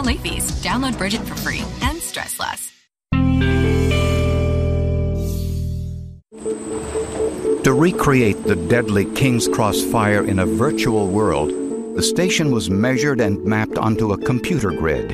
late fees. Download Bridget for free and stress less. To recreate the deadly King's Cross fire in a virtual world, the station was measured and mapped onto a computer grid.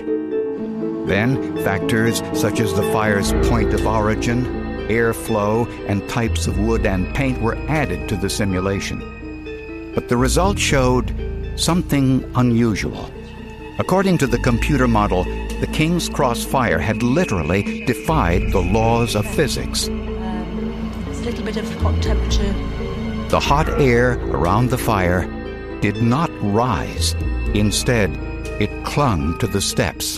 Then, factors such as the fire's point of origin, airflow, and types of wood and paint were added to the simulation. But the results showed something unusual. According to the computer model, the King's Cross fire had literally defied the laws of physics. There's a little bit of hot temperature. The hot air around the fire did not rise. Instead, it clung to the steps.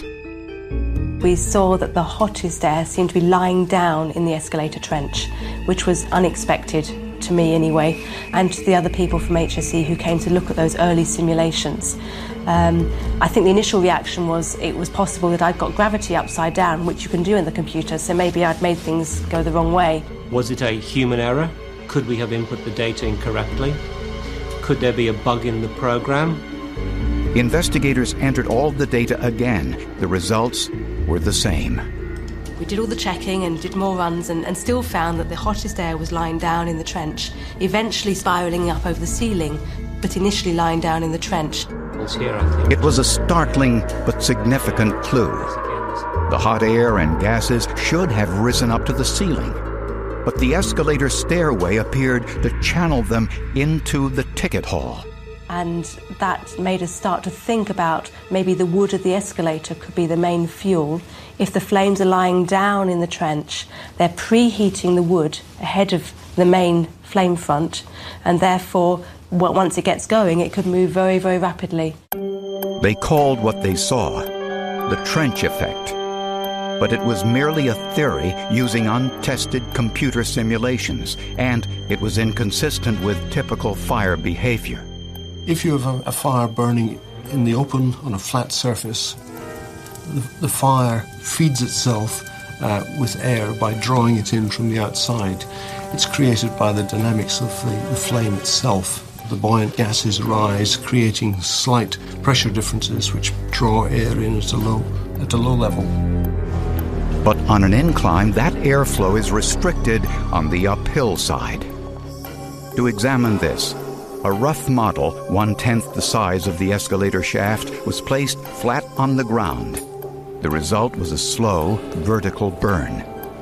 We saw that the hottest air seemed to be lying down in the escalator trench, which was unexpected, to me anyway, and to the other people from HSE who came to look at those early simulations. I think the initial reaction was it was possible that I'd got gravity upside down, which you can do in the computer, so maybe I'd made things go the wrong way. Was it a human error? Could we have input the data incorrectly? Could there be a bug in the program? Investigators entered all the data again. The results were the same. We did all the checking and did more runs and still found that the hottest air was lying down in the trench, eventually spiralling up over the ceiling, but initially lying down in the trench. It's here, I think. It was a startling but significant clue. The hot air and gases should have risen up to the ceiling, but the escalator stairway appeared to channel them into the ticket hall. And that made us start to think about maybe the wood of the escalator could be the main fuel. If the flames are lying down in the trench, they're preheating the wood ahead of the main flame front, and therefore, once it gets going, it could move very, very rapidly. They called what they saw the trench effect, but it was merely a theory using untested computer simulations, and it was inconsistent with typical fire behavior. If you have a fire burning in the open on a flat surface, the fire feeds itself with air by drawing it in from the outside. It's created by the dynamics of the flame itself. The buoyant gases rise, creating slight pressure differences which draw air in at a low level. But on an incline, that airflow is restricted on the uphill side. To examine this, a rough model, 1/10 the size of the escalator shaft, was placed flat on the ground. The result was a slow, vertical burn.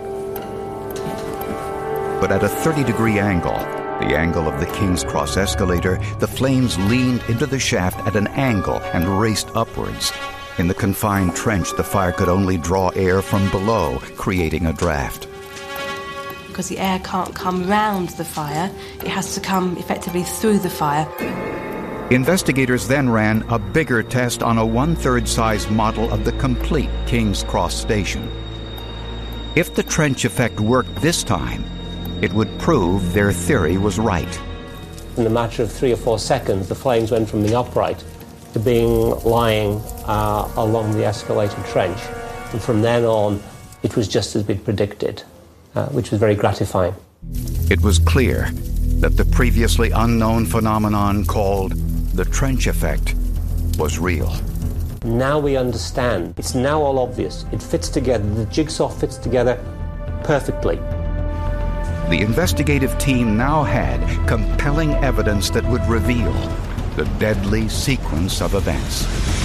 But at a 30-degree angle, the angle of the King's Cross escalator, the flames leaned into the shaft at an angle and raced upwards. In the confined trench, the fire could only draw air from below, creating a draft. Because the air can't come round the fire, it has to come effectively through the fire. Investigators then ran a bigger test on a 1/3 size model of the complete King's Cross station. If the trench effect worked this time, it would prove their theory was right. In a matter of 3 or 4 seconds, the flames went from being upright to being lying along the escalator trench. And from then on, it was just as we'd predicted. Which was very gratifying. It was clear that the previously unknown phenomenon called the trench effect was real. Now we understand. It's now all obvious. It fits together. The jigsaw fits together perfectly. The investigative team now had compelling evidence that would reveal the deadly sequence of events.